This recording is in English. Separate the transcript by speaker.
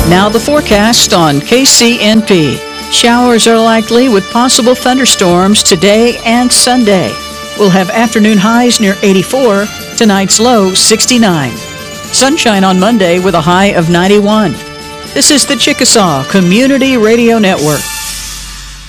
Speaker 1: Now the forecast on KCNP. Showers are likely with possible thunderstorms today and Sunday. We'll have afternoon highs near 84, tonight's low 69. Sunshine on Monday with a high of 91. This is the Chickasaw Community Radio Network.